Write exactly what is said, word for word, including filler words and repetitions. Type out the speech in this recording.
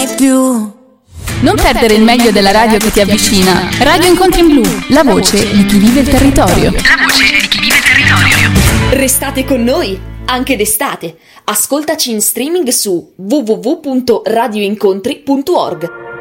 mai più. Non perdere il meglio della radio che ti avvicina. Radio Incontri in Blu, la voce di chi vive il territorio. La voce di chi vive il territorio. Restate con noi, anche d'estate. Ascoltaci in streaming su w w w punto radio incontri punto org.